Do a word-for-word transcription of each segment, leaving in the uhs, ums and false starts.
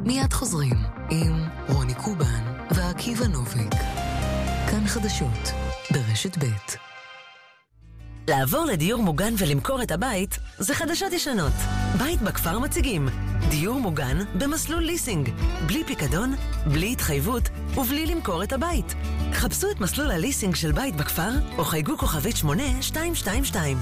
מיד חוזרים עם רוני קובן ועקיבא נוביק. כאן חדשות ברשת ב'. לעבור לדיור מוגן ולמכור את הבית זה חדשות ישנות. בית בכפר מציגים דיור מוגן במסלול ליסינג, בלי פיקדון, בלי התחייבות ובלי למכור את הבית. חפשו את מסלול הליסינג של בית בכפר או חייגו כוכבית שמונה שתיים שתיים שתיים.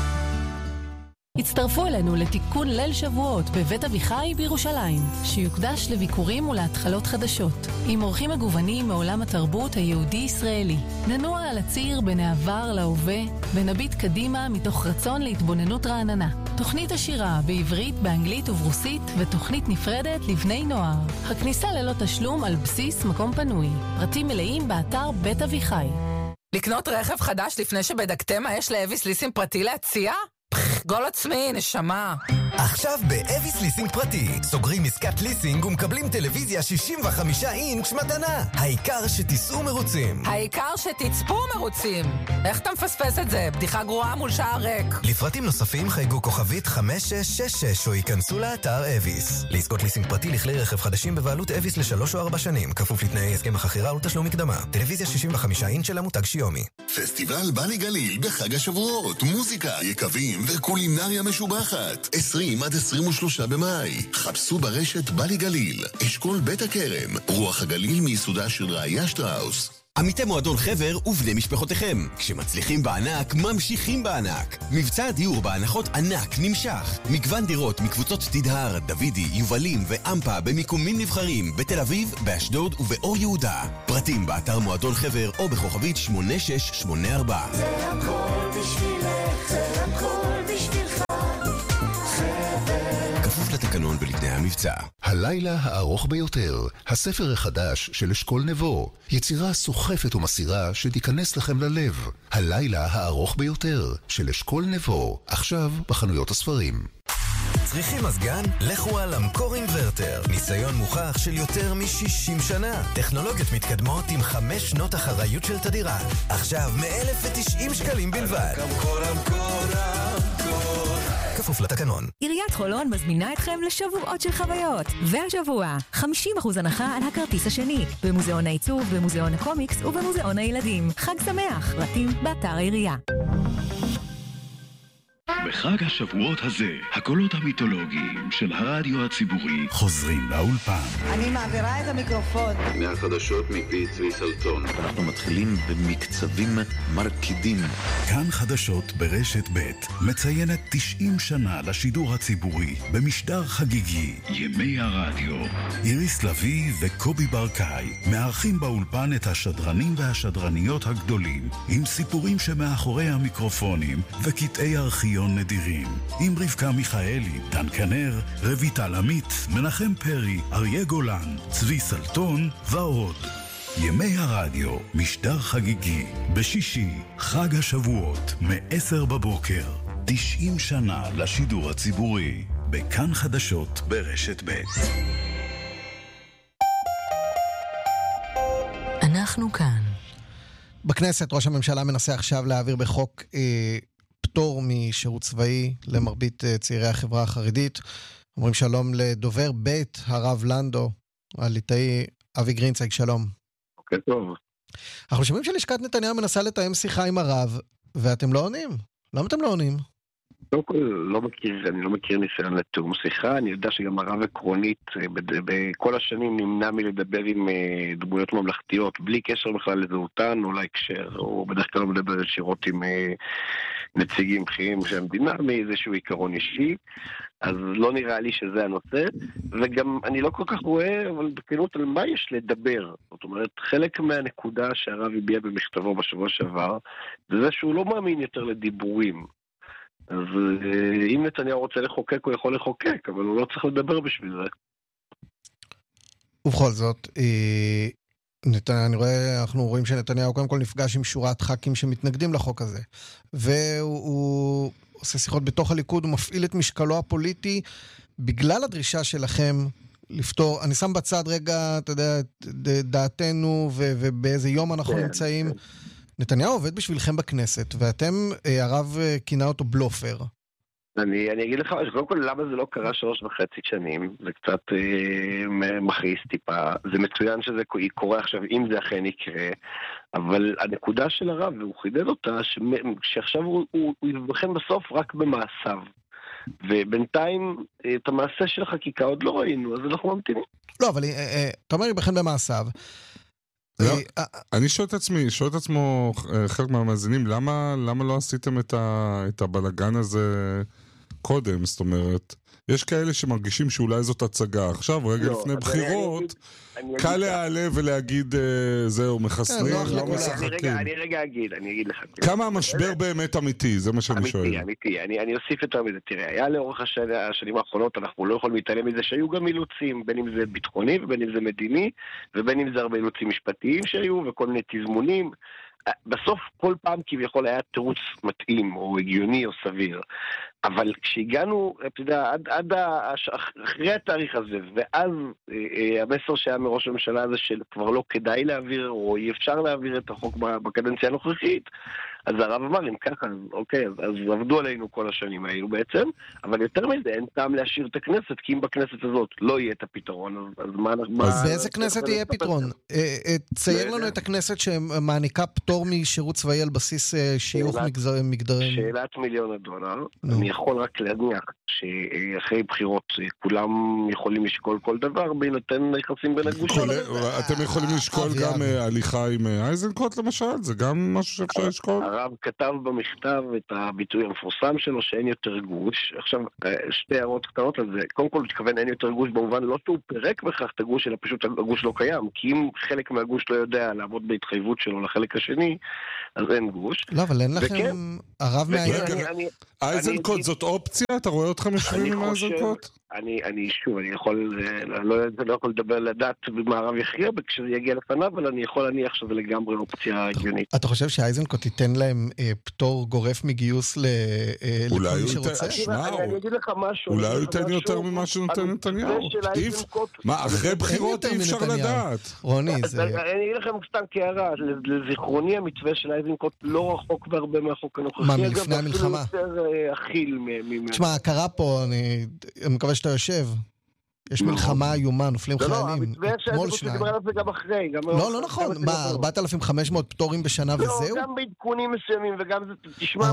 הצטרפו אלינו לתיקון ליל שבועות בבית אביחי בירושלים, שיוקדש לביקורים ולהתחלות חדשות, עם אורחים מגוונים מעולם התרבות היהודי-ישראלי. ננוע על הציר בין העבר להווה, ונביט קדימה מתוך רצון להתבוננות רעננה. תוכנית השירה בעברית, באנגלית וברוסית, ותוכנית נפרדת לבני נוער. הכניסה ללא תשלום על בסיס מקום פנוי. פרטים מלאים באתר בית אביחי. לקנות רכב חדש לפני שבדקתם מה יש לאביס ליסינג פרטי להציע? גול עצמי, נשמה. עכשיו באביס ליסינג פרטי סוגרים עסקת ליסינג ומקבלים טלוויזיה שישים וחמישה אינץ' מתנה. העיקר שתיסעו מרוצים. העיקר שתצפו מרוצים. איך אתה מפספס את זה? בדיחה גרועה מול שער ריק. לפרטים נוספים חייגו כוכבית חמש שש שש שש או ייכנסו לאתר אביס. לעסקות ליסינג פרטי לכלי רכב חדשים בבעלות אביס לשלוש או ארבע שנים, כפוף לתנאי הסכם החכירה ולתשלום מקדמה. טלוויזיה שישים וחמישה אינץ' של המותג שיומי. פסטיבל בני גליל בחג השבועות, מוזיקה, יקבים וקולינריה משובחת. עשרים עד עשרים ושלושה במאי. חפשו ברשת בני גליל, אשכול בית הכרם, רוח הגליל מיסודה של ראיה שטראוס. עמיתי מועדון חבר ובני משפחותיכם. כשמצליחים בענק, ממשיכים בענק. מבצע הדיור בהנחות ענק נמשך. מגוון דירות מקבוצות תדהר, דוידי, יובלים ואמפה במיקומים נבחרים בתל אביב, באשדוד ובאור יהודה. פרטים באתר מועדון חבר או בכוכבית שמונה שש שמונה ארבע. זה הכל בשבילך, זה הכל בשבילך. כפוף לתקנון ולתנאי המבצע. הלילה הארוך ביותר, הספר החדש של אשכול נבו, יצירה סוחפת ומסירה שתיכנס לכם ללב. הלילה הארוך ביותר של אשכול נבו, עכשיו בחנויות הספרים. צריכים מזגן? לכו על אמקור אינברטר. ניסיון מוכח של יותר מ-שישים שנה. טכנולוגיות מתקדמות עם חמש שנות אחריות של תדירה. עכשיו מ-אלף ותשעים שקלים בלבד. אמקור, אמקור, אמקור. כפוף לתקנון. עיריית חולון מזמינה אתכם לשבועות של חוויות. והשבוע, חמישים אחוז הנחה על הכרטיס השני. במוזיאון העיצוב, במוזיאון הקומיקס ובמוזיאון הילדים. חג שמח. פרטים באתר העירייה. בחג השבועות הזה, הקולות המיתולוגיים של הרדיו הציבורי חוזרים לאולפן. אני מעבירה את המיקרופון. מהחדשות מפי צבי סלטון. אנחנו מתחילים במקצבים מרקידים. כאן חדשות ברשת ב' מציינת תשעים שנה לשידור הציבורי במשדר חגיגי ימי הרדיו. איריס לוי וקובי ברקאי מארחים באולפן את השדרנים והשדרניות הגדולים עם סיפורים שמאחורי המיקרופונים וקטעי ארכיון נדירים, עם רבקה מיכאלי, דן כנר, רויטל עמית, מנחם פרי, אריה גולן, צבי סלטון ועוד. ימי הרדיו, משדר חגיגי, בשישי, חג השבועות, מ-עשר בבוקר. תשעים שנה לשידור הציבורי, בכאן חדשות ברשת ב'. אנחנו כאן. בכנסת ראש הממשלה מנסה עכשיו להעביר בחוק אה, פטור משירות צבאי למרבית צעירי החברה החרדית. אומרים שלום לדובר בית הרב לנדו, הליטאי אבי גרינצייג, שלום. אוקיי, טוב. אנחנו שומעים שלשכת נתניהו מנסה לתאם שיחה עם הרב, ואתם לא עונים. למה אתם לא עונים? לא, לא מכיר, אני לא מכיר ניסיון לתאום שיחה, אני יודע שגם הרב עקרונית בכל השנים נמנע מלדבר עם דמויות ממלכתיות, בלי קשר בכלל לזהותן או להקשר, או בדרך כלל לא מדבר ישירות עם נציגים בכירים של המדינה, מאיזשהו עיקרון אישי, אז לא נראה לי שזה הנושא, וגם אני לא כל כך רואה, אבל בכנות על מה יש לדבר. זאת אומרת, חלק מהנקודה שהרב הביע במכתבו בשבוע שעבר, זה זה שהוא לא מאמין יותר לדיבורים. אז אם נתניהו רוצה לחוקק, הוא יכול לחוקק, אבל הוא לא צריך לדבר בשביל זה. ובכל זאת, אני רואה, אנחנו רואים שנתניהו קודם כל נפגש עם שורת ח"כים שמתנגדים לחוק הזה, והוא עושה שיחות בתוך הליכוד, הוא מפעיל את משקלו הפוליטי, בגלל הדרישה שלכם לפתור, אני שם בצד רגע, אתה יודע, דעתנו ובאיזה יום אנחנו נמצאים, נתניהו עובד בשבילכם בכנסת, ואתם, הרב כינה אותו בלופר. אני, אני אגיד לך, קודם כל, למה זה לא קרה שלוש וחצי שנים? זה קצת אה, מכעיס טיפה. זה מצוין שזה קורה עכשיו, אם זה אכן יקרה. אבל הנקודה של הרב, והוא חידד אותה, ש, שעכשיו הוא, הוא, הוא יבחן בסוף רק במעשיו. ובינתיים, את המעשה של החקיקה עוד לא ראינו, אז אנחנו ממתינים. לא, אבל אתה אומר יבחן במעשיו. אני שואל את עצמי, שואל את עצמו חלק מהמאזינים, למה, למה לא עשיתם את, ה, את הבלגן הזה קודם? זאת אומרת, יש כאלה שמרגישים שאולי זאת הצגה. עכשיו, רגע לא, לפני בחירות, אני אגיד, קל אני להעלב ולהגיד, זהו, מחסנים, כן, לא משחקים. אני רגע, אני רגע אגיד, אני אגיד לך. כמה המשבר באמת אמיתי, זה מה שאני אמיתי, שואל. אמיתי, אמיתי. אני, אני אוסיף יותר מזה. תראה, היה לאורך השנים, השנים האחרונות, אנחנו לא יכולים להתעלם מזה שהיו גם אילוצים, בין אם זה ביטחוני ובין אם זה מדיני, ובין אם זה הרבה אילוצים משפטיים שהיו, וכל מיני תזמונים. בסוף כל פעם כביכול היה תירוץ מתאים, או הגיוני, או סביר. אבל כשהגענו, אתה יודע, עד, עד אחרי התאריך הזה, ואז אה, המסר שהיה מראש הממשלה הזה של כבר לא כדאי להעביר, או אי אפשר להעביר את החוק בקדנציה הנוכחית, אז הרב אמר, אם ככה, אוקיי, אז, אז עבדו עלינו כל השנים האלו בעצם, אבל יותר מזה, אין טעם להשאיר את הכנסת, כי אם בכנסת הזאת לא יהיה את הפתרון, אז, אז מה... אז באיזה כנסת יהיה פתרון? צייר לנו את הכנסת שמעניקה פטור משירות צבאי על בסיס שיוך מגדרים. שאלת מיליון הדולר, אני יכול רק להניח שאחרי בחירות כולם יכולים לשקול כל דבר, בהינתן היחסים בין הגושים. אתם יכולים לשקול גם הליכה עם אייזנקוט למשל? זה גם משהו שאפשר לשקול? הרב כתב במכתב את הביטוי המפורסם שלו שאין יותר גוש. עכשיו, שתי הערות קטנות על זה. קודם כל, הוא התכוון אין יותר גוש במובן לא שהוא פירק בכך את הגוש, אלא פשוט הגוש לא קיים. כי אם חלק מהגוש לא יודע לעבוד בהתחייבות שלו לחלק השני, אז אין גוש. לא, אבל אין לכם... הרב מהיום... אייזנקוט זאת אופציה? אתה רואה אותך משווים עם אייזנקוט? אני, אני שוב, אני יכול, לא, לא יכול לדבר לדעת מה הרב יכריע כשזה יגיע לפניו, אבל אני יכול להניח שזה לגמרי אופציה הגיונית. אתה חושב שאייזנקוט תיתן להם אה, פטור גורף מגיוס לכל שרוצה? אני אגיד לך משהו. אולי הוא ייתן יותר ממה שנותן נתניהו. מה, אחרי בחירות אי אפשר לדעת. רוני, זה... אני אגיד לכם סתם כהערה, לזיכרוני המתווה של אייזנקוט לא רחוק בהרבה מהחוק הנוכחי. מה, מלפני המלחמה? יותר אכיל. תשמע, הקרה פה, אני מקווה שאתה יושב. יש מלחמה איומה, נופלים חיילים. לא, המתווה שאתה דיבר עליו זה גם אחרי. לא, לא נכון. מה, ארבעת אלפים וחמש מאות פטורים בשנה וזהו? לא, גם בעדכונים מסוימים וגם זה, תשמע...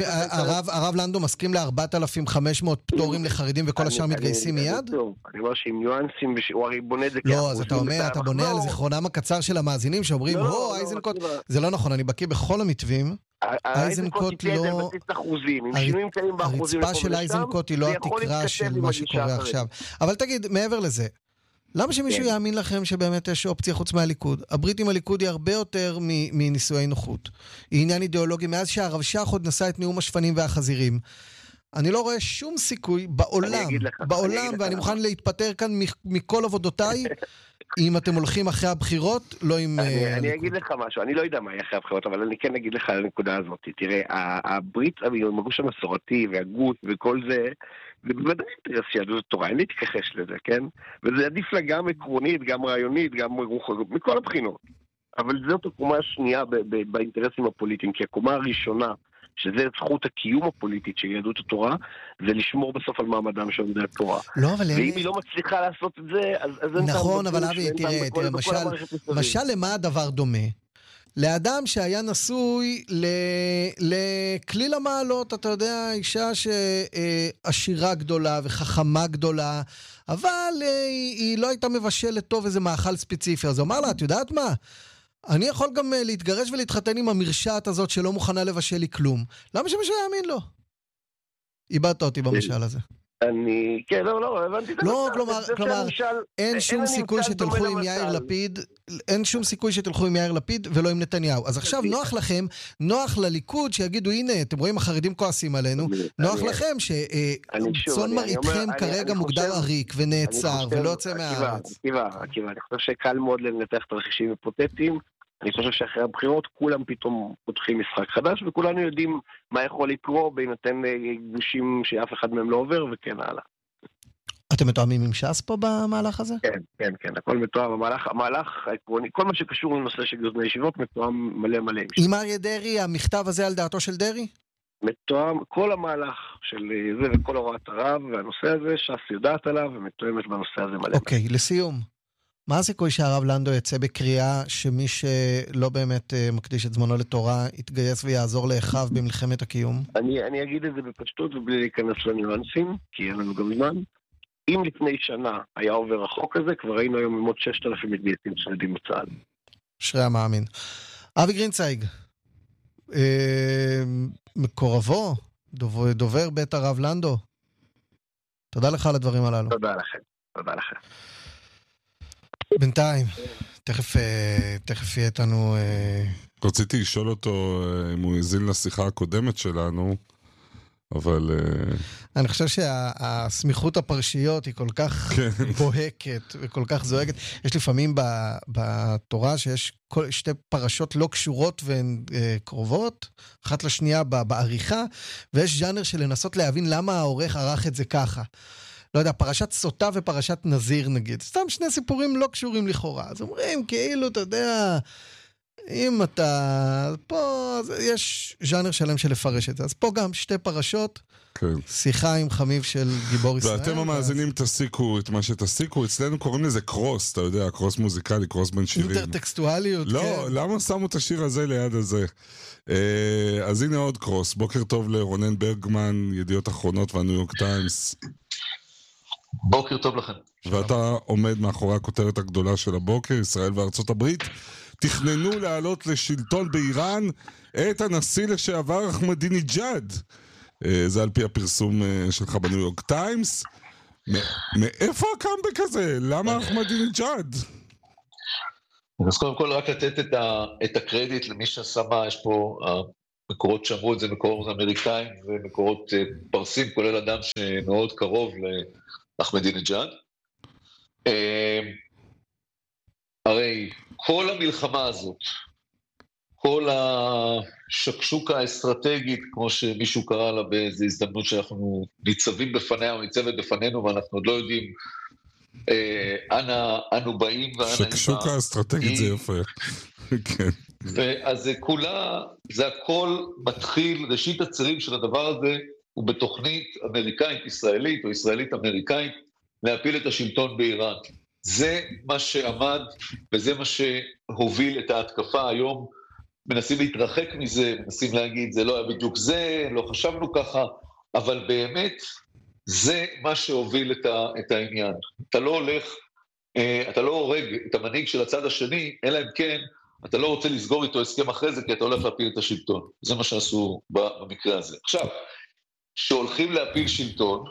הרב לנדו מסכים ל-ארבעת אלפים וחמש מאות פטורים לחרדים וכל השאר מתגייסים מיד? אני אומר שעם ניואנסים, הוא הרי בונה את זה לא, אז אתה אומר, אתה בונה על זיכרונם הקצר של המאזינים שאומרים, הו, אייזנקוט, זה לא נכון, אני בקיא בכל המתווים. אייזנקוט לא... הרצפה של אייזנקוט היא לא התקרה של מה שקורה עכשיו. אבל תגיד, מעבר לזה, למה שמישהו יאמין לכם שבאמת יש אופציה חוץ מהליכוד? הברית עם הליכוד היא הרבה יותר מנישואי נוחות. היא עניין אידיאולוגי. מאז שהרב שך עוד נשא את נאום השפנים והחזירים, אני לא רואה שום סיכוי בעולם, בעולם, ואני מוכן להתפטר כאן מכל עבודותיי, אם אתם הולכים אחרי הבחירות, לא עם... אני אגיד לך משהו, אני לא יודע מה יהיה אחרי הבחירות, אבל אני כן אגיד לך על הנקודה הזאת. תראה, הברית, הגוש המסורתי והגות וכל זה, זה בוודאי אינטרס יהדות התורה, אין להתכחש לזה, כן? וזה עדיף לה גם עקרונית, גם רעיונית, גם רוחנית, מכל הבחינות. אבל זאת הקומה השנייה באינטרסים הפוליטיים, כי הקומה הראשונה, שזה זכות הקיום הפוליטית של יהדות התורה, זה לשמור בסוף על מעמדם של עובדי התורה. לא, אבל... ואם היא לא מצליחה לעשות את זה, אז... נכון, אבל אבי, תראה, תראה, משל למה הדבר דומה? לאדם שהיה נשוי לכליל המעלות, אתה יודע, אישה שעשירה גדולה וחכמה גדולה, אבל היא לא הייתה מבשלת טוב איזה מאכל ספציפי. אז הוא אמר לה, את יודעת מה? אני יכול גם להתגרש ולהתחתן עם המרשעת הזאת שלא מוכנה לבשל לי כלום. למה שמישהו יאמין לו? איבדת אותי במשל הזה. אני, כן, לא, לא, הבנתי. לא, כלומר, כלומר, אין שום סיכוי שתלכו עם יאיר לפיד, אין שום סיכוי שתלכו עם יאיר לפיד ולא עם נתניהו. אז עכשיו נוח לכם, נוח לליכוד שיגידו, הנה, אתם רואים, החרדים כועסים עלינו, נוח לכם שצאן מראיתכם כרגע מוגדר עריק ונעצר ולא יוצא מהארץ. עקיבא, עקיבא, אני חושב שקל מאוד לנתח תרחישים היפותטיים. אני חושב שאחרי הבחירות כולם פתאום פותחים משחק חדש, וכולנו יודעים מה יכול לקרוא בהינתן גושים שאף אחד מהם לא עובר, וכן הלאה. אתם מתואמים עם ש"ס פה במהלך הזה? כן, כן, כן, הכל מתואם. המהלך, המהלך העקרוני, כל מה שקשור לנושא של גזני ישיבות מתואם מלא מלא. עם אריה דרעי, המכתב הזה על דעתו של דרעי? מתואם, כל המהלך של זה וכל הוראת הרב, והנושא הזה ש"ס יודעת עליו ומתואמת בנושא הזה מלא. אוקיי, לסיום. מה הסיכוי שהרב לנדו יצא בקריאה שמי שלא באמת מקדיש את זמנו לתורה יתגייס ויעזור לאחיו במלחמת הקיום? אני, אני אגיד את זה בפשטות ובלי להיכנס לניואנסים, כי אין לנו גם זמן. אם לפני שנה היה עובר החוק הזה, כבר היינו היום עם עוד ששת אלפים מתגייסים צדדים בצה"ל. אשרי המאמין. אבי גרינצייג, אה, מקורבו, דובר, דובר בית הרב לנדו, תודה לך על הדברים הללו. תודה לכם, תודה לכם. בינתיים, תכף, תכף יהיה איתנו... רציתי לשאול אותו אם הוא הזין לשיחה הקודמת שלנו, אבל... אני חושב שהסמיכות הפרשיות היא כל כך בוהקת וכל כך זועקת. יש לפעמים בתורה שיש שתי פרשות לא קשורות והן קרובות, אחת לשנייה בעריכה, ויש ז'אנר של לנסות להבין למה העורך ערך את זה ככה. לא יודע, פרשת סוטה ופרשת נזיר נגיד. סתם שני סיפורים לא קשורים לכאורה. אז אומרים, כאילו, אתה יודע, אם אתה... פה יש ז'אנר שלם של לפרש את זה. אז פה גם שתי פרשות, כן. שיחה עם חמיב של גיבור ישראל. ואתם המאזינים ואז... תסיקו את מה שתסיקו. אצלנו קוראים לזה קרוס, אתה יודע, קרוס מוזיקלי, קרוס בין שירים. אינטרטקסטואליות, לא, כן. למה שמו את השיר הזה ליד הזה? אז הנה עוד קרוס. בוקר טוב לרונן ברגמן, ידיעות אחרונות והניו יורק טיימס. בוקר טוב לכם. ואתה עומד מאחורי הכותרת הגדולה של הבוקר, ישראל וארצות הברית תכננו לעלות לשלטון באיראן את הנשיא לשעבר אחמדינג'אד. זה על פי הפרסום שלך בניו יורק טיימס. מאיפה הקאמבק הזה? למה אחמדינג'אד? אז קודם כל רק לתת את, ה, את הקרדיט למי ששמה, יש פה מקורות שאמרו את זה, מקורות אמריקאים ומקורות פרסים, כולל אדם שמאוד קרוב לאחמדינג'אד. הרי כל המלחמה הזאת, כל השקשוקה האסטרטגית, כמו שמישהו קרא לה באיזו הזדמנות שאנחנו ניצבים בפניה או ניצבת בפנינו, ואנחנו עוד לא יודעים אה, אנה, אנו באים ואנה... שקשוקה האסטרטגית זה יפה. כן. ואז זה כולה, זה הכל מתחיל, ראשית הצירים של הדבר הזה, הוא בתוכנית אמריקאית-ישראלית או ישראלית-אמריקאית, להפיל את השלטון באיראן. זה מה שעמד וזה מה שהוביל את ההתקפה היום. מנסים להתרחק מזה, מנסים להגיד, זה לא היה בדיוק זה, לא חשבנו ככה, אבל באמת זה מה שהוביל את, ה, את העניין. אתה לא הולך, אתה לא הורג את המנהיג של הצד השני, אלא אם כן, אתה לא רוצה לסגור איתו הסכם אחרי זה, כי אתה הולך להפיל את השלטון. זה מה שעשו במקרה הזה. עכשיו, שהולכים להפיל שלטון,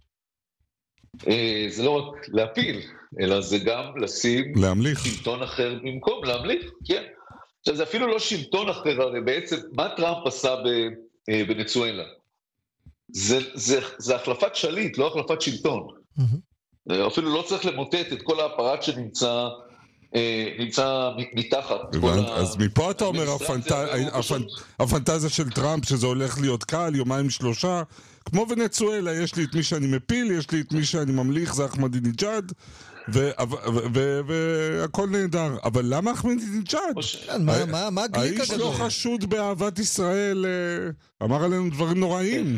זה לא רק להפיל, אלא זה גם לשים להמליך. שלטון אחר במקום, להמליך, כן. עכשיו, זה אפילו לא שלטון אחר, הרי בעצם, מה טראמפ עשה בנצואלה? זה, זה, זה החלפת שליט, לא החלפת שלטון. Mm-hmm. אפילו לא צריך למוטט את כל האפרט שנמצא נמצא מתחת. אז מפה אתה אומר, הפנטזיה של טראמפ, שזה הולך להיות קל, יומיים שלושה, כמו ונצואלה, יש לי את מי שאני מפיל, יש לי את מי שאני ממליך, זה אחמדינג'אד, והכל נהדר. אבל למה אחמדינג'אד? האיש לא חשוד באהבת ישראל, אמר עלינו דברים נוראים.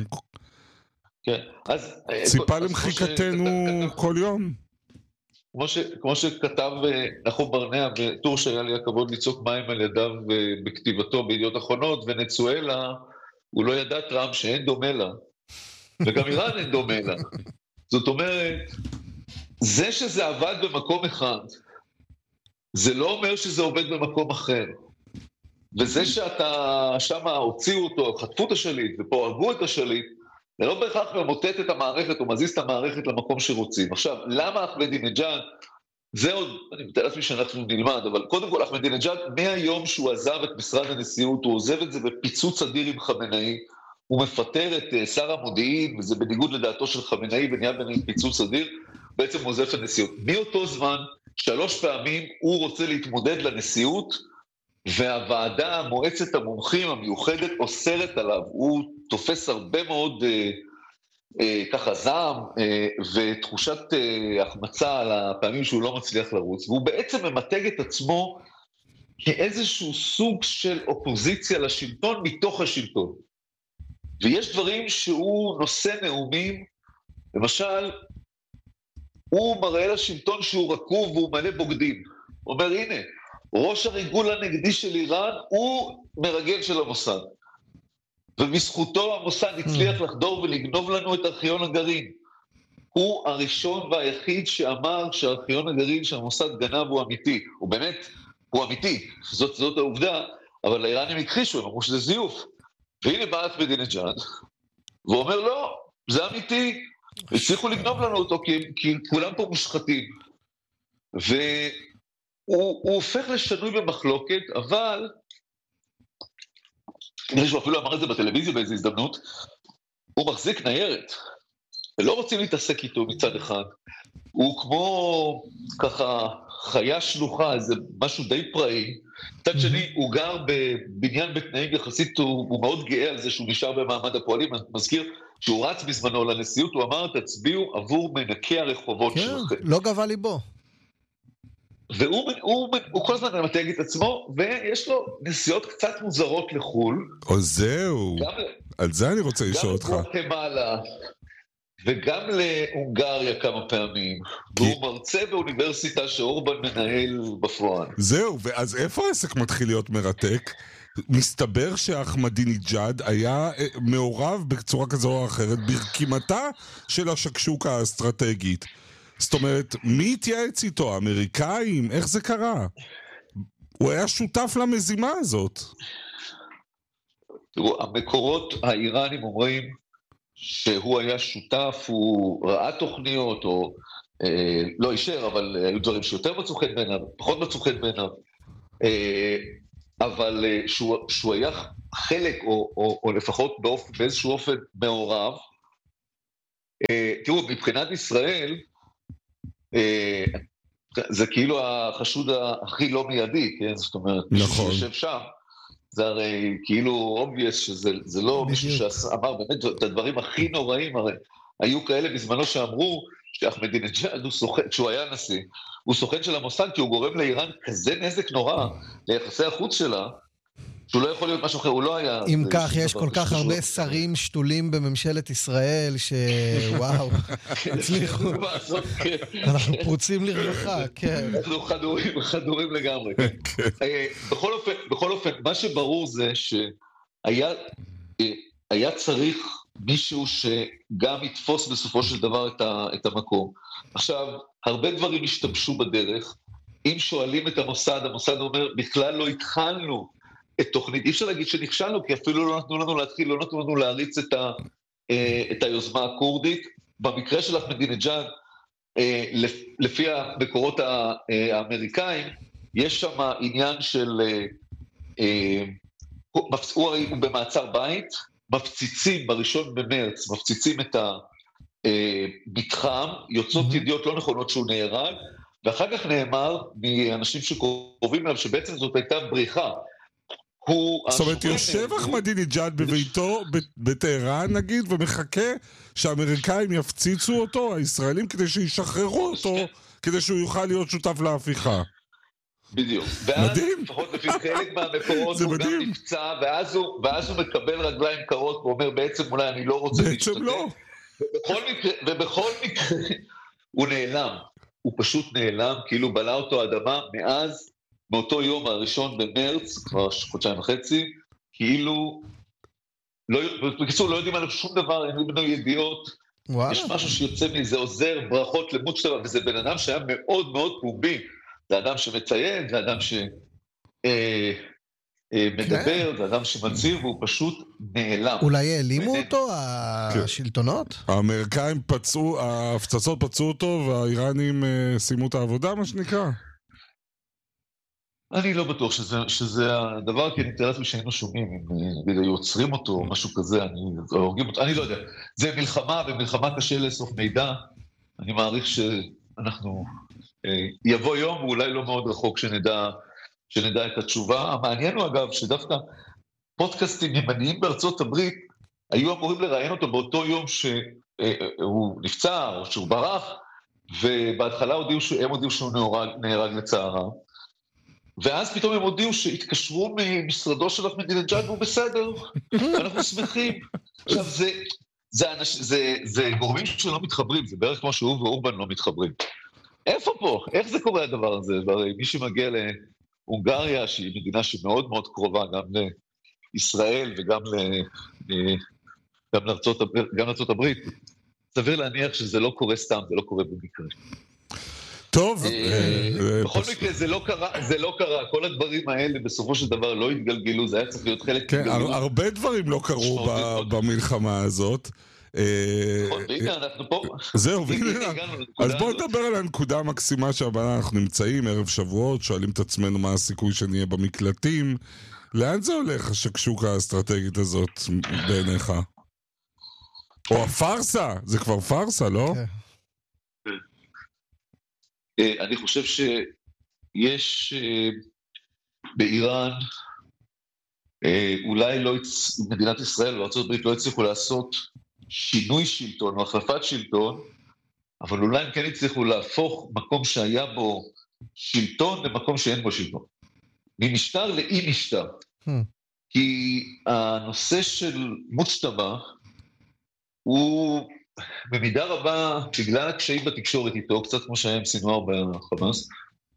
ציפה למחיקתנו כל יום. כמו, ש, כמו שכתב נחום ברנע בטור שהיה לי הכבוד ליצוק מים על ידיו בכתיבתו בידיעות אחרונות, ונצואלה, הוא לא ידע טראמפ שאין דומה לה, וגם איראן אין דומה לה. זאת אומרת, זה שזה עבד במקום אחד, זה לא אומר שזה עובד במקום אחר. וזה שאתה שמה הוציאו אותו, חטפו את השליט ופה הרגו את השליט, זה לא בהכרח ממוטט את המערכת או מזיז את המערכת למקום שרוצים. עכשיו, למה אחמדינג'אד? זה עוד, אני מתאר לעצמי שאנחנו נלמד, אבל קודם כל אחמדינג'אד, מהיום שהוא עזב את משרד הנשיאות, הוא עוזב את זה בפיצוץ אדיר עם חמינאי, הוא מפטר את שר המודיעין, וזה בניגוד לדעתו של חמינאי, ונהיה ביניהם פיצוץ אדיר, בעצם הוא עוזב את הנשיאות. מאותו זמן, שלוש פעמים הוא רוצה להתמודד לנשיאות, והוועדה, מועצת המומחים המיוחדת, אוסרת עליו, הוא תופס הרבה מאוד אה, אה, ככה זעם אה, ותחושת אה, החמצה על הפעמים שהוא לא מצליח לרוץ, והוא בעצם ממתג את עצמו כאיזשהו סוג של אופוזיציה לשלטון מתוך השלטון. ויש דברים שהוא נושא נאומים, למשל, הוא מראה לשלטון שהוא רקוב והוא מלא בוגדים. הוא אומר, הנה, ראש הריגול הנגדי של איראן הוא מרגל של המוסד. ובזכותו המוסד הצליח לחדור ולגנוב לנו את ארכיון הגרעין. הוא הראשון והיחיד שאמר שהארכיון הגרעין שהמוסד גנב הוא אמיתי. הוא באמת, הוא אמיתי. זאת, זאת העובדה, אבל האיראנים הכחישו, הם אמרו שזה זיוף. והנה בא אחמדינג'אד, והוא אומר, לא, זה אמיתי. הצליחו לגנוב לנו אותו, כי, כי כולם פה מושחתים. והוא הופך לשנוי במחלוקת, אבל, נראה שהוא אפילו אמר את זה בטלוויזיה באיזו הזדמנות, הוא מחזיק ניירת, ולא רוצים להתעסק איתו מצד אחד. הוא כמו, ככה, חיה שלוחה, זה משהו די פראי. מצד שני, הוא גר בבניין בתנאים יחסית, הוא, הוא מאוד גאה על זה שהוא נשאר במעמד הפועלים. אני מזכיר שהוא רץ בזמנו לנשיאות, הוא אמר, תצביעו עבור מנקי הרחובות כן, שלכם. לא גבה ליבו. והוא הוא, הוא כל הזמן מתייג את עצמו, ויש לו נסיעות קצת מוזרות לחול. או זהו, גם, על זה אני רוצה לשאול אותך. גם לגואטמלה, וגם להונגריה כמה פעמים. כי... והוא מרצה באוניברסיטה שאורבן מנהל בפועל. זהו, ואז איפה העסק מתחיל להיות מרתק? מסתבר שאחמדינג'אד היה מעורב בצורה כזו או אחרת ברקימתה של השקשוקה האסטרטגית. זאת אומרת, מי התייעץ איתו? האמריקאים? איך זה קרה? הוא היה שותף למזימה הזאת. תראו, המקורות האיראנים אומרים שהוא היה שותף, הוא ראה תוכניות, או אה, לא אישר, אבל היו דברים שיותר מצאו חן בעיניו, פחות מצאו חן בעיניו. אה, אבל אה, שהוא, שהוא היה חלק, או, או, או לפחות באופ, באיזשהו אופן מעורב. אה, תראו, מבחינת ישראל, אה, זה כאילו החשוד הכי לא מיידי, כן? זאת אומרת, נכון. מישהו שיושב שם, זה הרי כאילו obvious שזה זה לא מישהו שאמר באמת את הדברים הכי נוראים, הרי היו כאלה בזמנו שאמרו שאחמדינג'אד הוא סוכן, שהוא היה נשיא, הוא סוכן של המוסד כי הוא גורם לאיראן כזה נזק נורא ליחסי החוץ שלה, שהוא לא יכול להיות משהו אחר, הוא לא היה... אם כך, יש כל כך הרבה שרים שתולים בממשלת ישראל, שוואו, הצליחו. אנחנו פרוצים לרווחה, כן. אנחנו חדורים לגמרי. בכל אופן, מה שברור זה שהיה צריך מישהו שגם יתפוס בסופו של דבר את המקום. עכשיו, הרבה דברים השתמשו בדרך. אם שואלים את המוסד, המוסד אומר, בכלל לא התחלנו את תוכנית, אי אפשר להגיד שנכשלנו, כי אפילו לא נתנו לנו להתחיל, לא נתנו לנו להריץ את, ה, את היוזמה הקורדית. במקרה של אחמדינג'אד, לפי המקורות האמריקאים, יש שם עניין של, הוא, הוא במעצר בית, מפציצים בראשון במרץ, מפציצים את המתחם, יוצאות ידיעות לא נכונות שהוא נהרג, ואחר כך נאמר מאנשים שקרובים אליו, שבעצם זאת הייתה בריחה. זאת אומרת, יושב אחמדינג'אד בביתו בטהרן נגיד, ומחכה שהאמריקאים יפציצו אותו, הישראלים, כדי שישחררו אותו, כדי שהוא יוכל להיות שותף להפיכה. בדיוק. ואז, לפחות לפי חלק מהמקורות, הוא גם נפצע, ואז הוא מקבל רגליים קרות, ואומר, בעצם אולי אני לא רוצה להשתתף. בעצם לא. ובכל מקרה, הוא נעלם. הוא פשוט נעלם, כאילו בלע אותו האדמה, מאז, מאותו יום הראשון במרץ, כבר חודשיים וחצי, כאילו, לא, בקיצור, לא יודעים עליו שום דבר, אין לנו ידיעות, וואלה. יש משהו שיוצא מזה, עוזר, ברכות למות שלו, וזה בן אדם שהיה מאוד מאוד פומבי, זה אדם שמציין, זה אדם שמדבר, אה, אה, זה אדם שמציר, והוא פשוט נעלם. אולי העלימו אותו, השלטונות? האמריקאים פצעו, ההפצצות פצעו אותו, והאיראנים סיימו את העבודה, מה שנקרא. אני לא בטוח שזה, שזה הדבר, כי אני מתאר לעצמי שהיינו שומעים, אם היו עוצרים אותו או משהו כזה, אני, אותו, אני לא יודע. זה מלחמה, ומלחמה קשה לאסוף מידע. אני מעריך שאנחנו, יבוא יום, ואולי לא מאוד רחוק שנדע, שנדע את התשובה. המעניין הוא אגב, שדווקא פודקאסטים ימניים בארצות הברית, היו אמורים לראיין אותו באותו יום שהוא נפצע, או שהוא ברח, ובהתחלה הודיעו, הם הודיעו שהוא נהרג, נהרג לצערם. ואז פתאום הם הודיעו שהתקשרו ממשרדו של אחמדינג'אד והוא בסדר, אנחנו שמחים. עכשיו, זה, זה, אנש, זה, זה גורמים שלא מתחברים, זה בערך כמו שהוא ואורבן לא מתחברים. איפה פה? איך זה קורה הדבר הזה? והרי מי שמגיע להונגריה, שהיא מדינה שמאוד מאוד קרובה גם לישראל וגם ל, גם לארצות, גם לארצות הברית, סביר להניח שזה לא קורה סתם, זה לא קורה במקרה. טוב. בכל מקרה זה לא קרה, זה לא קרה, כל הדברים האלה בסופו של דבר לא התגלגלו, זה היה צריך להיות חלק... כן, הרבה דברים לא קרו במלחמה הזאת. והנה, אנחנו פה. זהו, אז בואו נדבר על הנקודה המקסימה שבה אנחנו נמצאים, ערב שבועות, שואלים את עצמנו מה הסיכוי שנהיה במקלטים. לאן זה הולך, השקשוקה האסטרטגית הזאת בעיניך? או הפרסה, זה כבר פרסה, לא? אני חושב שיש באיראן, אולי לא, מדינת ישראל וארצות הברית לא הצליחו לעשות שינוי שלטון או החלפת שלטון, אבל אולי הם כן הצליחו להפוך מקום שהיה בו שלטון למקום שאין בו שלטון. ממשטר לאי משטר. Hmm. כי הנושא של מוצ'טבה הוא במידה רבה, בגלל הקשיים בתקשורת איתו, קצת כמו שהיה עם סינואר בחמאס,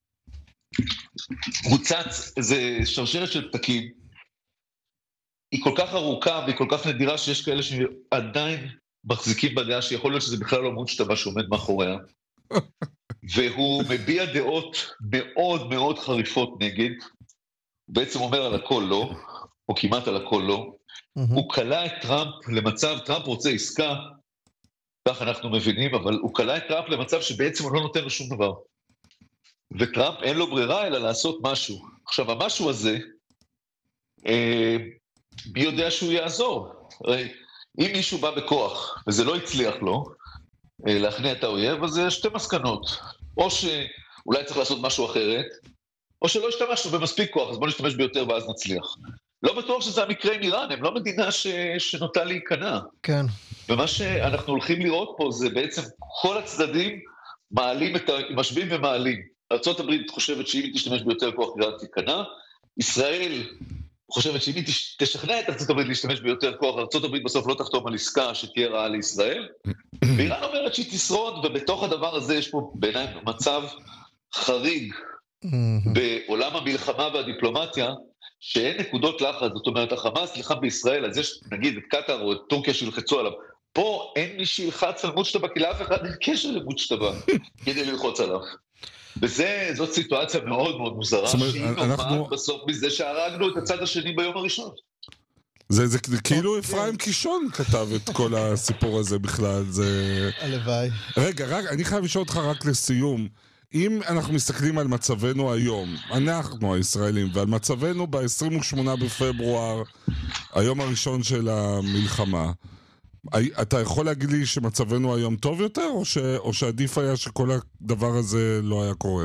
מוצץ, זה שרשרת של פתקים, היא כל כך ארוכה והיא כל כך נדירה שיש כאלה שעדיין מחזיקים בדעה שיכול להיות שזה בכלל לא מוצ'טבה שעומד מאחוריה, והוא מביע דעות מאוד מאוד חריפות נגד, הוא בעצם אומר על הכל לא, או כמעט על הכל לא, הוא קלה את טראמפ למצב, טראמפ רוצה עסקה, כך אנחנו מבינים, אבל הוא קלה את טראמפ למצב שבעצם הוא לא נותן לו שום דבר. וטראמפ אין לו ברירה אלא לעשות משהו. עכשיו, המשהו הזה, אה, מי יודע שהוא יעזור? הרי, אם מישהו בא בכוח, וזה לא הצליח לו, אה, להכניע את האויב, אז זה שתי מסקנות. או שאולי צריך לעשות משהו אחרת, או שלא השתמשנו במספיק כוח, אז בוא נשתמש ביותר ואז נצליח. לא בטוח שזה המקרה עם איראן, הם לא מדינה ש... שנוטה להיכנע. כן. ומה שאנחנו הולכים לראות פה זה בעצם כל הצדדים מעלים את ה... משווים ומעלים. ארצות הברית חושבת שאם היא תשתמש ביותר כוח איראן תיכנע, ישראל חושבת שאם היא תשכנע את ארצות הברית להשתמש ביותר כוח, ארצות הברית בסוף לא תחתום על עסקה שתהיה רעה לישראל, ואיראן אומרת שהיא תשרוד, ובתוך הדבר הזה יש פה בעיניי מצב חריג בעולם המלחמה והדיפלומטיה, שאין נקודות לחץ, זאת אומרת, החמאס נלחם בישראל, אז יש, נגיד, את קטר או את טורקיה שילחצו עליו. פה אין מי שילחץ על מוצ'טבה, כי לאף אחד אין קשר למוצ'טבה, כדי ללחוץ עליו. וזאת סיטואציה מאוד מאוד מוזרה, שהיא נובעת בסוף מזה שהרגנו את הצד השני ביום הראשון. זה כאילו אפרים קישון כתב את כל הסיפור הזה בכלל, זה... הלוואי. רגע, אני חייב לשאול אותך רק לסיום, אם אנחנו מסתכלים על מצבנו היום, אנחנו הישראלים, ועל מצבנו ב-עשרים ושמונה בפברואר, היום הראשון של המלחמה, אתה יכול להגיד לי שמצבנו היום טוב יותר, או, ש... או שעדיף היה שכל הדבר הזה לא היה קורה?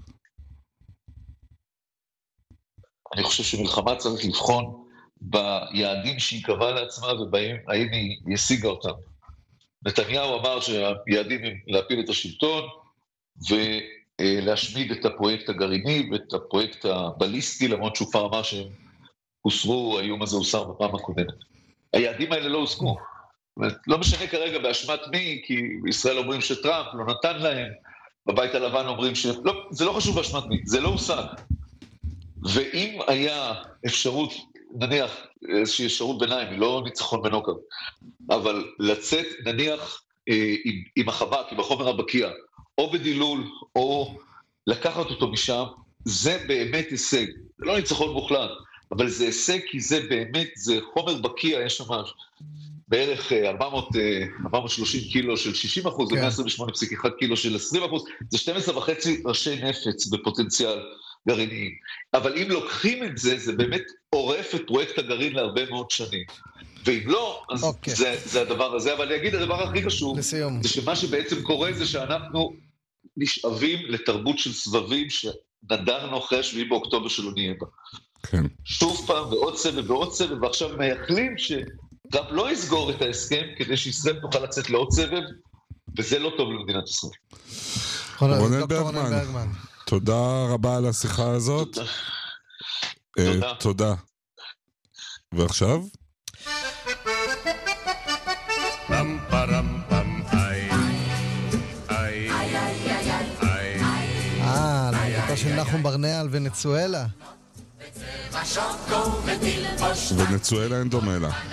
אני חושב שמלחמה צריך לבחון ביעדים שהיא קבעה לעצמה, ובהם האם היא השיגה אותם. נתניהו אמר שהיעדים הם להפיל את השלטון, ולהשמיד את הפרויקט הגרעיני ואת הפרויקט הבליסטי, למרות שהוא כבר אמר שהם הוסרו, האיום הזה הוסר בפעם הקודמת. היעדים האלה לא הוסקו. לא משנה כרגע באשמת מי, כי בישראל אומרים שטראמפ לא נתן להם, בבית הלבן אומרים ש... לא, זה לא חשוב באשמת מי, זה לא הושג. ואם היה אפשרות, נניח, איזושהי אפשרות ביניים, לא ניצחון בנוקאוט, אבל לצאת, נניח, עם, עם החבק, עם החומר הבקיע, או בדילול, או לקחת אותו משם, זה באמת הישג. זה לא ניצחון מוחלט, אבל זה הישג כי זה באמת, זה חומר בקיע, יש שם בערך ארבע מאות ושלושים קילו של שישים אחוז, זה מאה עשרים ושמונה נקודה אחת קילו של עשרים אחוז, זה שתים עשרה וחצי ראשי נפץ בפוטנציאל גרעיניים. אבל אם לוקחים את זה, זה באמת עורף את פרויקט הגרעין להרבה מאוד שנים. ואם לא, אז okay. זה, זה הדבר הזה. אבל אני אגיד, הדבר הכי חשוב, לסיום. זה שמה שבעצם קורה זה שאנחנו נשאבים לתרבות של סבבים שנדרנו אחרי השביעי באוקטובר שלא נהיה בה. כן. שוב פעם, ועוד סבב ועוד סבב, ועכשיו מייחלים שגם לא יסגור את ההסכם, כדי שישראל תוכל לצאת לעוד סבב, וזה לא טוב למדינת ישראל. רונן ברגמן. תודה רבה על השיחה הזאת. תודה. תודה. ועכשיו? פם פרם פם איי איי אה, להגתה של נחום ברנע על ונצואלה. ונצואלה אין דומה לה.